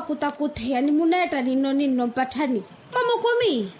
kutakuthea ni muneta nino mpathani. Mamokomi.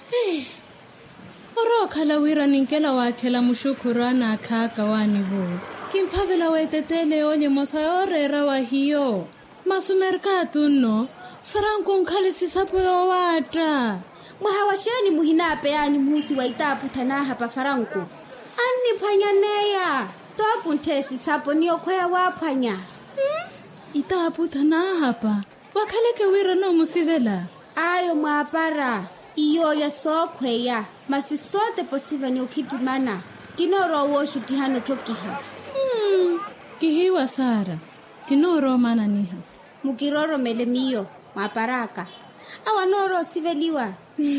Oro khala wira ninkela wakhela mushukurana akhaka wani bo. Kimphavela wetetele onye mosa orera wa hiyo. Masumerka tunno. Franco nkhali sapo yo wata. Mwahawashani muhinape yani musi wa itapu tanaha pa Franco. Ani panyaneya. Topu ntesi sapo niyo kwea wapanya. Itapu tanaha pa. Wakhaleke wira no musivela. Ayo mwapara. Iyo ya sokweya. Masi sote posiva ni ukitimana. Kinoro woshu tihano tokiha. Kihiwa Sara. Kinoro mana niha. Mukiroro melemiyo. Maparaka. Awanoro siveliwa.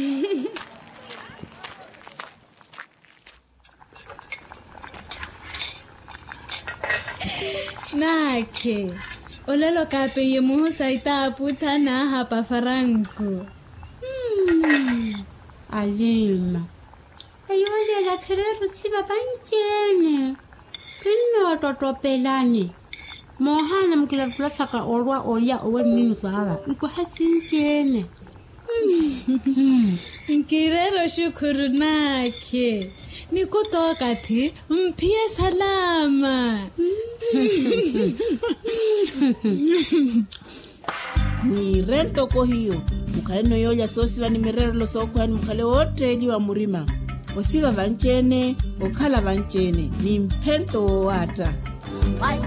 Nake. Olelo kape ye muhusa itapu tanaha pa Franco. Alima. Ayole la kereru siba banjene. Kino totopelani. Mohana mkila saka orwa oya owe nini sawa. Iko hasinjene. Nkirero shukuru nake. Nikutoka ti mpie salama. Ni rento ko hiyo. Mukale no yoya sosi vani mirero lo soko hani mukale wote ili wa murima. Osiva vanchene, okala vanchene. Ni mpento wata.